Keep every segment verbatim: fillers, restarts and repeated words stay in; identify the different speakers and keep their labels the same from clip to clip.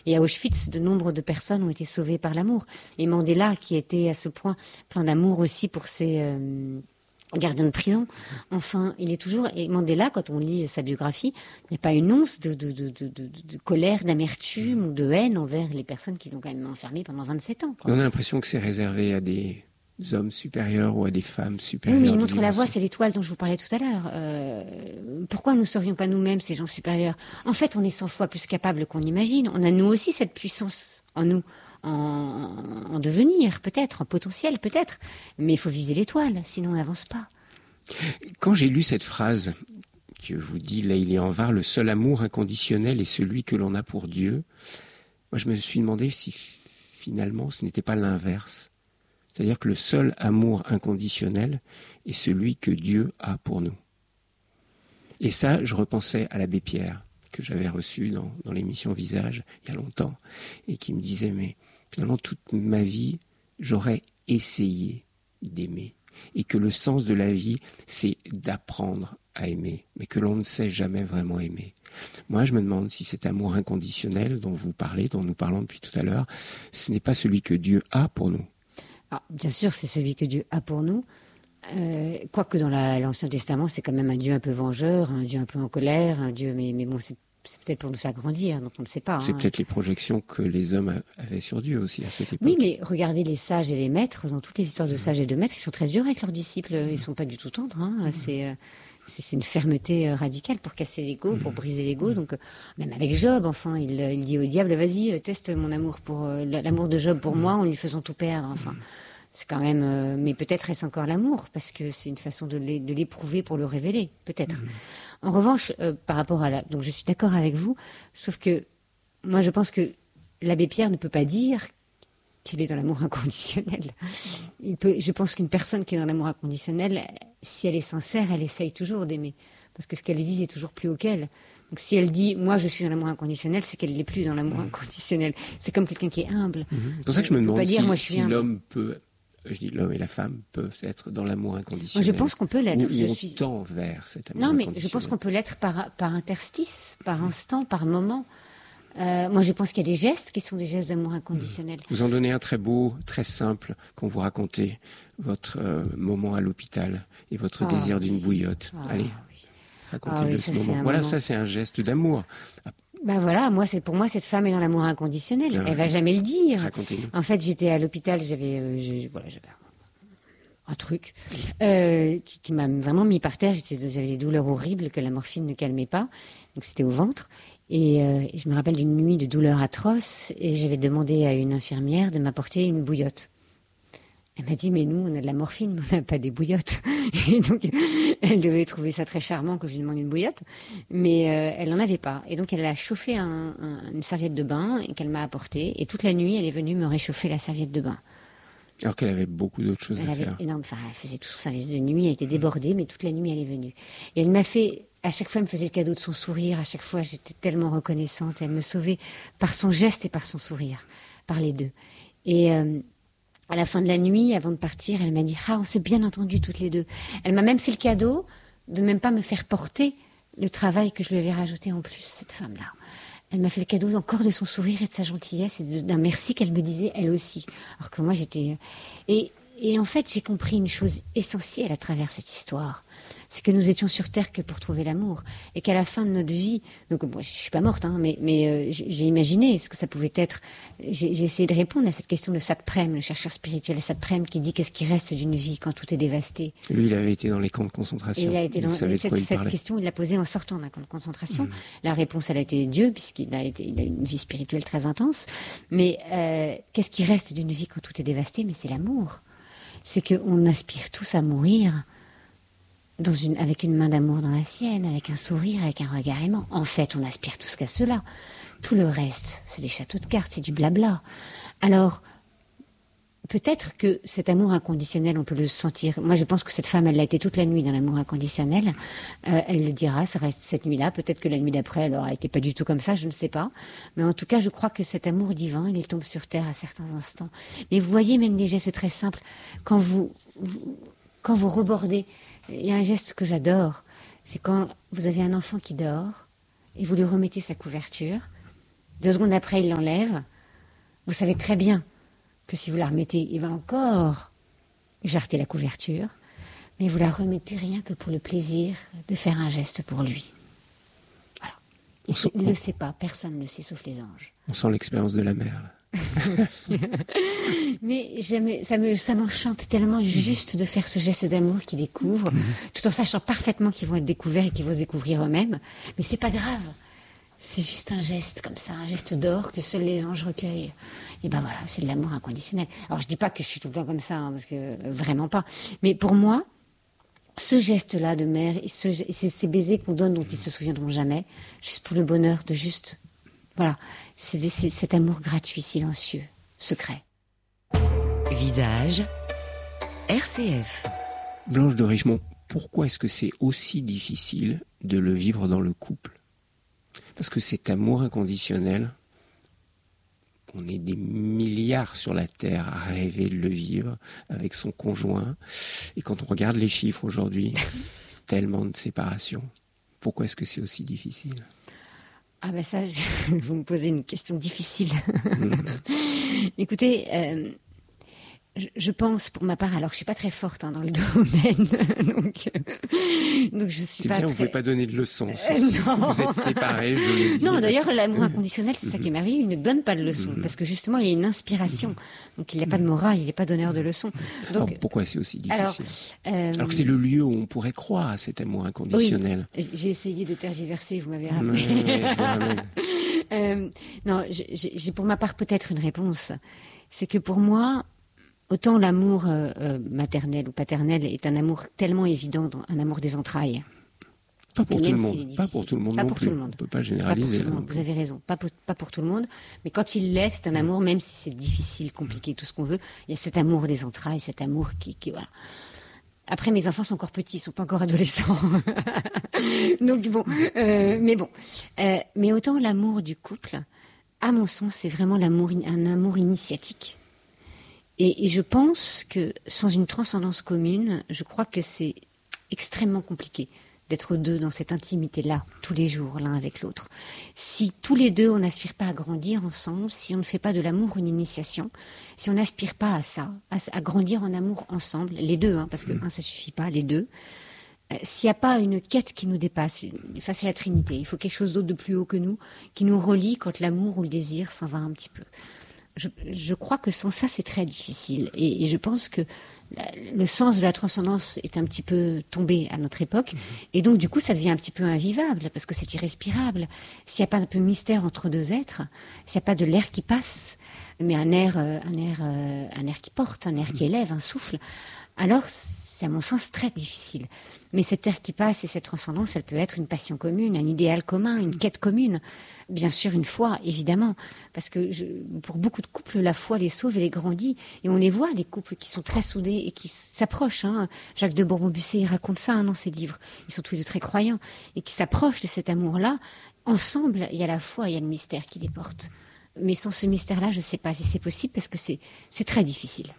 Speaker 1: Et à Auschwitz, de nombre de personnes ont été sauvées par l'amour. Et Mandela, qui était à ce point plein d'amour aussi pour ses euh, gardiens de prison. Enfin, il est toujours... Et Mandela, quand on lit sa biographie, il n'y a pas une once de, de, de, de, de, de colère, d'amertume ou de haine envers les personnes qui l'ont quand même enfermé pendant vingt-sept ans. Quoi.
Speaker 2: On a l'impression que c'est réservé à des hommes supérieurs ou à des femmes supérieures.
Speaker 1: Oui, mais il montre la voie, c'est l'étoile dont je vous parlais tout à l'heure. Euh, pourquoi ne serions pas nous-mêmes ces gens supérieurs? En fait, on est cent fois plus capables qu'on imagine. On a nous aussi cette puissance en nous. En, en devenir, peut-être, en potentiel, peut-être. Mais il faut viser l'étoile, sinon on n'avance pas.
Speaker 2: Quand j'ai lu cette phrase que vous dit Layli Anwar, le seul amour inconditionnel est celui que l'on a pour Dieu, moi je me suis demandé si finalement ce n'était pas l'inverse. C'est-à-dire que le seul amour inconditionnel est celui que Dieu a pour nous. Et ça, je repensais à l'abbé Pierre, que j'avais reçu dans, dans l'émission Visage il y a longtemps, et qui me disait, mais finalement toute ma vie, j'aurais essayé d'aimer, et que le sens de la vie, c'est d'apprendre à aimer, mais que l'on ne sait jamais vraiment aimer. Moi, je me demande si cet amour inconditionnel dont vous parlez, dont nous parlons depuis tout à l'heure, ce n'est pas celui que Dieu a pour nous.
Speaker 1: Ah, bien sûr, c'est celui que Dieu a pour nous. Euh, quoique dans la, l'Ancien Testament, c'est quand même un Dieu un peu vengeur, un Dieu un peu en colère, un Dieu, mais, mais bon, c'est, c'est peut-être pour nous faire grandir, donc on ne sait pas.
Speaker 2: C'est
Speaker 1: hein.
Speaker 2: peut-être les projections que les hommes avaient sur Dieu aussi à cette époque.
Speaker 1: Oui, mais regardez les sages et les maîtres, dans toutes les histoires de sages et de maîtres, ils sont très durs avec leurs disciples, ils ne sont pas du tout tendres. Hein. C'est, c'est, c'est une fermeté radicale pour casser l'ego, pour briser l'ego. Donc, même avec Job, enfin, il, il dit au diable, vas-y, teste mon amour pour l'amour de Job pour moi en lui faisant tout perdre. Enfin. C'est quand même, euh, mais peut-être est-ce encore l'amour, parce que c'est une façon de, l'é- de l'éprouver pour le révéler, peut-être. Mmh. En revanche, euh, par rapport à la, donc je suis d'accord avec vous, sauf que moi je pense que l'abbé Pierre ne peut pas dire qu'il est dans l'amour inconditionnel. Il peut, je pense qu'une personne qui est dans l'amour inconditionnel, si elle est sincère, elle essaye toujours d'aimer, parce que ce qu'elle vise est toujours plus haut qu'elle. Donc si elle dit « moi je suis dans l'amour inconditionnel », c'est qu'elle n'est plus dans l'amour mmh. inconditionnel. C'est comme quelqu'un qui est humble.
Speaker 2: Mmh. C'est pour ça que je me demande
Speaker 1: dire,
Speaker 2: si,
Speaker 1: moi, je
Speaker 2: si
Speaker 1: suis
Speaker 2: l'homme peut... Je dis l'homme et la femme peuvent être dans l'amour inconditionnel.
Speaker 1: Moi, je pense qu'on peut l'être.
Speaker 2: Ou,
Speaker 1: je
Speaker 2: ou
Speaker 1: suis...
Speaker 2: on tend vers cet amour
Speaker 1: non, mais
Speaker 2: inconditionnel.
Speaker 1: je pense qu'on peut l'être par, par interstice, par instant, par moment. Euh, moi, je pense qu'il y a des gestes qui sont des gestes d'amour inconditionnel.
Speaker 2: Vous en donnez un très beau, très simple, quand vous racontez votre euh, moment à l'hôpital et votre
Speaker 1: oh,
Speaker 2: désir
Speaker 1: oui.
Speaker 2: d'une bouillotte.
Speaker 1: Oh,
Speaker 2: Allez,
Speaker 1: oui.
Speaker 2: racontez-le
Speaker 1: oh, oui,
Speaker 2: ce
Speaker 1: ça,
Speaker 2: moment. Voilà,
Speaker 1: moment.
Speaker 2: ça c'est un geste d'amour.
Speaker 1: Ben voilà, moi c'est pour moi cette femme est dans l'amour inconditionnel.
Speaker 2: Tiens,
Speaker 1: Elle va jamais le dire.
Speaker 2: Racontez-nous.
Speaker 1: En fait, j'étais à l'hôpital, j'avais, euh, je, voilà, j'avais un truc euh, qui, qui m'a vraiment mis par terre. J'étais, j'avais des douleurs horribles que la morphine ne calmait pas. Donc c'était au ventre. Et, euh, et je me rappelle d'une nuit de douleurs atroces. Et j'avais demandé à une infirmière de m'apporter une bouillotte. Elle m'a dit, mais nous, on a de la morphine, mais on n'a pas des bouillottes. Et donc, elle devait trouver ça très charmant que je lui demande une bouillotte. Mais euh, elle n'en avait pas. Et donc, elle a chauffé un, un, une serviette de bain et qu'elle m'a apportée. Et toute la nuit, elle est venue me réchauffer la serviette de bain.
Speaker 2: Alors qu'elle avait beaucoup d'autres choses
Speaker 1: elle
Speaker 2: à
Speaker 1: avait
Speaker 2: faire.
Speaker 1: Énorme, enfin, elle faisait tout son service de nuit, elle était débordée, mais toute la nuit, elle est venue. Et elle m'a fait, à chaque fois, elle me faisait le cadeau de son sourire. À chaque fois, j'étais tellement reconnaissante. Elle me sauvait par son geste et par son sourire, par les deux. Et euh, à la fin de la nuit, avant de partir, elle m'a dit « Ah, on s'est bien entendues toutes les deux ». Elle m'a même fait le cadeau de même pas me faire porter le travail que je lui avais rajouté en plus, cette femme-là. Elle m'a fait le cadeau encore de son sourire et de sa gentillesse et d'un merci qu'elle me disait elle aussi. Alors que moi j'étais... Et, et en fait j'ai compris une chose essentielle à travers cette histoire. C'est que nous étions sur Terre que pour trouver l'amour. Et qu'à la fin de notre vie... Donc moi je suis pas morte, hein, mais, mais euh, j'ai, j'ai imaginé ce que ça pouvait être. J'ai, j'ai essayé de répondre à cette question de Satprem, le chercheur spirituel Satprem, qui dit qu'est-ce qui reste d'une vie quand tout est dévasté.
Speaker 2: Lui il avait été dans les camps de concentration.
Speaker 1: Et il a été dans...
Speaker 2: il savait
Speaker 1: cette,
Speaker 2: de quoi il
Speaker 1: cette
Speaker 2: parlait.
Speaker 1: question il l'a posée en sortant d'un camp de concentration.
Speaker 2: Mmh.
Speaker 1: La réponse elle a été Dieu, puisqu'il a, été, il a une vie spirituelle très intense. Mais euh, qu'est-ce qui reste d'une vie quand tout est dévasté? Mais c'est l'amour. C'est qu'on aspire tous à mourir dans une, avec une main d'amour dans la sienne, avec un sourire, avec un regard aimant. En fait, on aspire tous qu'à cela. Tout le reste, c'est des châteaux de cartes, c'est du blabla. Alors, peut-être que cet amour inconditionnel, on peut le sentir. Moi, je pense que cette femme, elle l'a été toute la nuit dans l'amour inconditionnel. Euh, elle le dira, ça reste cette nuit-là. Peut-être que la nuit d'après, elle n'aura été pas du tout comme ça, je ne sais pas. Mais en tout cas, je crois que cet amour divin, il tombe sur terre à certains instants. Mais vous voyez même des gestes très simples. Quand vous, vous, quand vous rebordez, il y a un geste que j'adore. C'est quand vous avez un enfant qui dort et vous lui remettez sa couverture Deux secondes après, il l'enlève. Vous savez très bien que si vous la remettez, il va encore jarreter la couverture, mais vous la remettez rien que pour le plaisir de faire un geste pour lui. Voilà. Et
Speaker 2: sent,
Speaker 1: il ne
Speaker 2: on...
Speaker 1: le sait pas, personne ne le sait sauf les anges.
Speaker 2: On sent l'expérience de la mère, là.
Speaker 1: Mais jamais, ça me, ça m'enchante tellement juste de faire ce geste d'amour qu'ils découvrent, mmh. tout en sachant parfaitement qu'ils vont être découverts et qu'ils vont se découvrir eux-mêmes. Mais c'est pas grave. C'est juste un geste comme ça, un geste d'or que seuls les anges recueillent. Et ben voilà, c'est de l'amour inconditionnel. Alors je dis pas que je suis tout le temps comme ça, hein, parce que euh, vraiment pas. Mais pour moi, ce geste-là de mère, et, ce, et ces, ces baisers qu'on donne dont ils se souviendront jamais, juste pour le bonheur de juste, voilà, c'est, c'est cet amour gratuit, silencieux, secret.
Speaker 3: Visage, R C F.
Speaker 2: Blanche de Richemont, pourquoi est-ce que c'est aussi difficile de le vivre dans le couple ? Parce que cet amour inconditionnel, on est des milliards sur la Terre à rêver de le vivre avec son conjoint. Et quand on regarde les chiffres aujourd'hui, tellement de séparations. Pourquoi est-ce que c'est aussi difficile ?
Speaker 1: Ah ben ça, je... vous me posez une question difficile. Mmh. Écoutez... Euh... Je pense, pour ma part, alors je suis pas très forte hein, dans le domaine, donc, euh, donc je suis
Speaker 2: c'est
Speaker 1: pas
Speaker 2: bien,
Speaker 1: très...
Speaker 2: vous pouvez pas donner de leçons.
Speaker 1: Euh, non.
Speaker 2: Vous êtes séparés, je l'ai dit.
Speaker 1: Non, d'ailleurs, l'amour inconditionnel, c'est ça qui est merveilleux, il ne donne pas de leçons,
Speaker 2: Mm-hmm.
Speaker 1: parce que justement, il y a une inspiration. Donc, il n'y a pas de morale, il n'y a pas d'honneur de leçon. Donc,
Speaker 2: alors, pourquoi c'est aussi difficile ?
Speaker 1: alors, euh... alors
Speaker 2: que c'est le lieu où on pourrait croire à cet amour inconditionnel.
Speaker 1: Oui, j'ai essayé de tergiverser, vous m'avez rappelé.
Speaker 2: Ouais, ouais, je vous ramène.
Speaker 1: euh, non, j'ai, j'ai pour ma part peut-être une réponse. C'est que pour moi, autant l'amour euh, euh, maternel ou paternel est un amour tellement évident, un amour des entrailles.
Speaker 2: Pas pour tout le monde. Pas pour tout le monde
Speaker 1: pas
Speaker 2: non
Speaker 1: pour
Speaker 2: plus.
Speaker 1: Tout le monde.
Speaker 2: On peut pas généraliser.
Speaker 1: Pas pour tout le monde. Vous avez raison. Pas pour, pas pour tout le monde. Mais quand il l'est, c'est un amour, même si c'est difficile, compliqué, tout ce qu'on veut. Il y a cet amour des entrailles, cet amour qui, qui voilà. Après, mes enfants sont encore petits, ils sont pas encore adolescents. Donc bon, euh, mais bon. Euh, mais autant l'amour du couple, à mon sens, c'est vraiment l'amour, un amour initiatique. Et, et je pense que sans une transcendance commune, je crois que c'est extrêmement compliqué d'être deux dans cette intimité-là, tous les jours, l'un avec l'autre. Si tous les deux, on n'aspire pas à grandir ensemble, si on ne fait pas de l'amour une initiation, si on n'aspire pas à ça, à, à grandir en amour ensemble, les deux, hein, parce que un, ça suffit pas, les deux, euh, s'il n'y a pas une quête qui nous dépasse, face à la Trinité, il faut quelque chose d'autre de plus haut que nous, qui nous relie quand l'amour ou le désir s'en va un petit peu. Je, je crois que sans ça, c'est très difficile. Et, et je pense que la, le sens de la transcendance est un petit peu tombé à notre époque. Mmh. Et donc, du coup, ça devient un petit peu invivable, parce que c'est irrespirable. S'il n'y a pas un peu de mystère entre deux êtres, s'il n'y a pas de l'air qui passe, mais un air, euh, un air, euh, un air qui porte, un air qui élève, un souffle, alors c'est à mon sens très difficile. Mais cet air qui passe et cette transcendance, elle peut être une passion commune, un idéal commun, une quête commune. Bien sûr, une foi, évidemment, parce que je, pour beaucoup de couples, la foi les sauve et les grandit. Et on les voit, les couples qui sont très soudés et qui s'approchent. Hein. Jacques de Bourbon-Bussé raconte ça hein, dans ses livres. Ils sont tous les deux très croyants et qui s'approchent de cet amour-là. Ensemble, il y a la foi, il y a le mystère qui les porte. Mais sans ce mystère-là, je ne sais pas si c'est possible parce que c'est, c'est très difficile.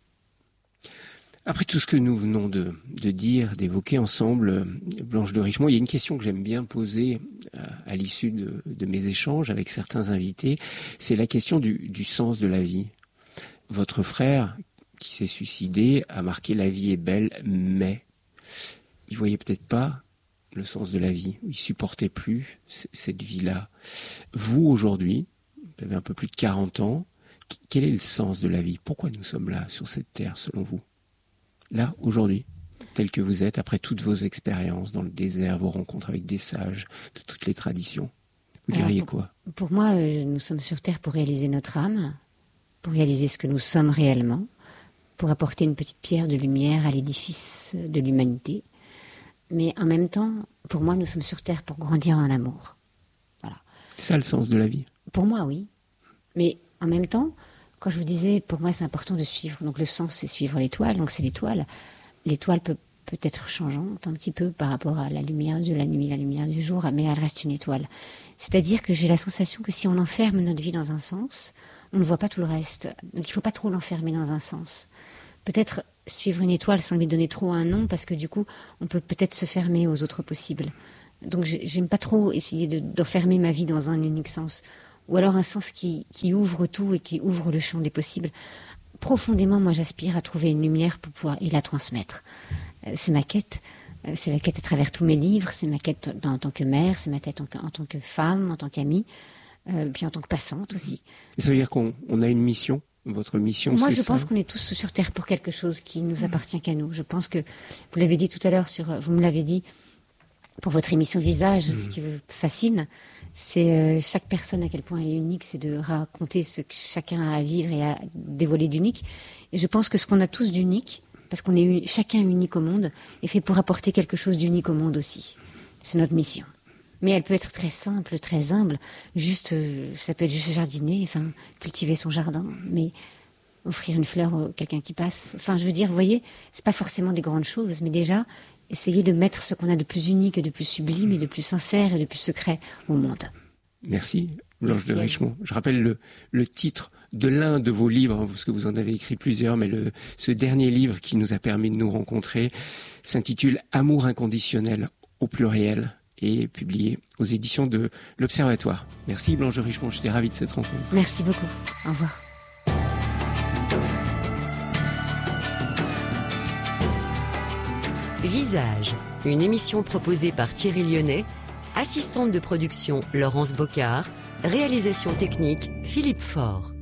Speaker 2: Après tout ce que nous venons de, de dire, d'évoquer ensemble, Blanche de Richemont, il y a une question que j'aime bien poser à, à l'issue de, de mes échanges avec certains invités, c'est la question du, du sens de la vie. Votre frère, qui s'est suicidé, a marqué « La vie est belle, mais » il voyait peut-être pas le sens de la vie, il supportait plus c- cette vie-là. Vous, aujourd'hui, vous avez un peu plus de quarante ans, quel est le sens de la vie ? Pourquoi nous sommes là, sur cette terre, selon vous ? Là, aujourd'hui, tel que vous êtes, après toutes vos expériences dans le désert, vos rencontres avec des sages, de toutes les traditions, vous diriez
Speaker 1: Alors, pour,
Speaker 2: quoi ?
Speaker 1: Pour moi, euh, nous sommes sur Terre pour réaliser notre âme, pour réaliser ce que nous sommes réellement, pour apporter une petite pierre de lumière à l'édifice de l'humanité. Mais en même temps, pour moi, nous sommes sur Terre pour grandir en amour. Voilà.
Speaker 2: C'est ça le sens de la vie ?
Speaker 1: Pour moi, oui. Mais en même temps, quand je vous disais, pour moi, c'est important de suivre. Donc le sens, c'est suivre l'étoile. Donc c'est l'étoile. L'étoile peut, peut être changeante un petit peu par rapport à la lumière de la nuit, la lumière du jour, mais elle reste une étoile. C'est-à-dire que j'ai la sensation que si on enferme notre vie dans un sens, on ne voit pas tout le reste. Donc il ne faut pas trop l'enfermer dans un sens. Peut-être suivre une étoile sans lui donner trop un nom, parce que du coup, on peut peut-être se fermer aux autres possibles. Donc j'aime pas trop essayer de, d'enfermer ma vie dans un unique sens. ou alors un sens qui, qui ouvre tout et qui ouvre le champ des possibles. Profondément, moi, j'aspire à trouver une lumière pour pouvoir et la transmettre. Euh, c'est ma quête. Euh, c'est la quête à travers tous mes livres. C'est ma quête dans, en tant que mère. C'est ma quête en, en tant que femme, en tant qu'amie, euh, puis en tant que passante aussi.
Speaker 2: Et ça veut dire qu'on on a une mission. Votre mission,
Speaker 1: moi,
Speaker 2: c'est
Speaker 1: je
Speaker 2: ça.
Speaker 1: pense qu'on est tous sur Terre pour quelque chose qui nous appartient qu'à nous. Je pense que vous l'avez dit tout à l'heure sur, vous me l'avez dit pour votre émission Visage. Mmh. Ce qui vous fascine, c'est euh, chaque personne à quel point elle est unique. C'est de raconter ce que chacun a à vivre et à dévoiler d'unique. Et je pense que ce qu'on a tous d'unique, parce qu'on est uni- chacun unique au monde, est fait pour apporter quelque chose d'unique au monde aussi. C'est notre mission. Mais elle peut être très simple, très humble. Juste, euh, ça peut être juste jardiner, enfin, cultiver son jardin, mais offrir une fleur à quelqu'un qui passe. Enfin, je veux dire, vous voyez, c'est pas forcément des grandes choses, mais déjà, essayer de mettre ce qu'on a de plus unique, de plus sublime et de plus sincère et de plus secret au monde.
Speaker 2: Merci, Blanche de Richemont. Je rappelle le, le titre de l'un de vos livres, parce que vous en avez écrit plusieurs, mais le, ce dernier livre qui nous a permis de nous rencontrer s'intitule « Amour inconditionnel » au pluriel, et publié aux éditions de l'Observatoire. Merci Blanche de Richemont, j'étais ravi de cette rencontre.
Speaker 1: Merci beaucoup. Au revoir.
Speaker 3: Visage, une émission proposée par Thierry Lyonnais, assistante de production Laurence Bocard, réalisation technique Philippe Faure.